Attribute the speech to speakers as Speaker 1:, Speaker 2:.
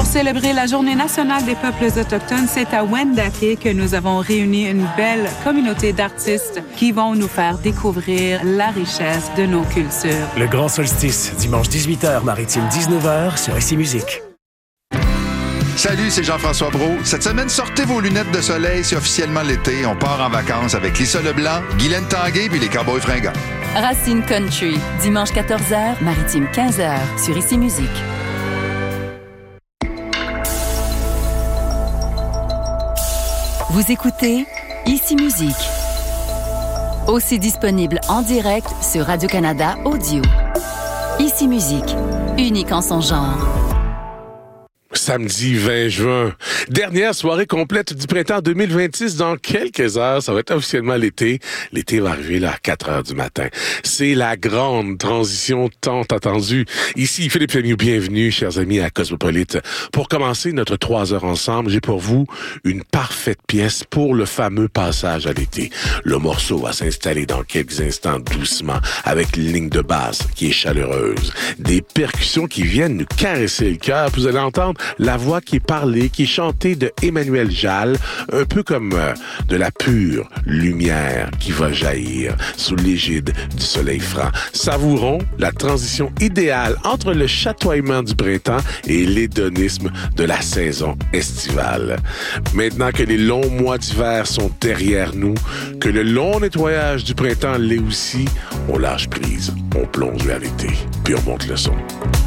Speaker 1: célébrer la Journée nationale des peuples autochtones, c'est à Wendake que nous avons réuni une belle communauté d'artistes qui vont nous faire découvrir la richesse de nos cultures.
Speaker 2: Le Grand Solstice, dimanche 18h, maritime 19h sur Ici Musique.
Speaker 3: Salut, c'est Jean-François Brault. Cette semaine, sortez vos lunettes de soleil, c'est officiellement l'été. On part en vacances avec Lisa Leblanc, Guylaine Tanguay puis les Cowboys fringants.
Speaker 4: Racine Country, dimanche 14h, maritime 15h sur Ici Musique. Vous écoutez Ici Musique. Aussi disponible en direct sur Radio-Canada Audio. Ici Musique, unique en son genre.
Speaker 5: Samedi 20 juin. Dernière soirée complète du printemps 2026. Dans quelques heures, ça va être officiellement l'été. L'été va arriver là à 4 heures du matin. C'est la grande transition tant attendue. Ici, Philippe Lemieux, bienvenue, chers amis, à Cosmopolite. Pour commencer notre 3 heures ensemble, j'ai pour vous une parfaite pièce pour le fameux passage à l'été. Le morceau va s'installer dans quelques instants doucement, avec une ligne de basse qui est chaleureuse. Des percussions qui viennent nous caresser le cœur. Vous allez entendre la voix qui est parlée, qui est chantée de Emmanuel Jal, un peu comme de la pure lumière qui va jaillir sous l'égide du soleil franc. Savourons la transition idéale entre le chatoiement du printemps et l'hédonisme de la saison estivale. Maintenant que les longs mois d'hiver sont derrière nous, que le long nettoyage du printemps l'est aussi, on lâche prise, on plonge vers l'été, puis on monte le son.